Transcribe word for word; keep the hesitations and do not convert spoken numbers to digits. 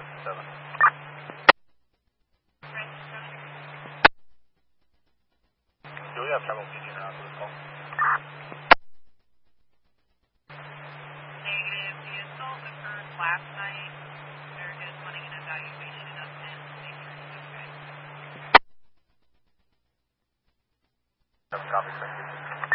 Horizon seven. Do we have trouble getting around to this call? Negative. The assault occurred last night. They're just wanting an evaluation of this to make sure it's okay. Seven copy, thank you.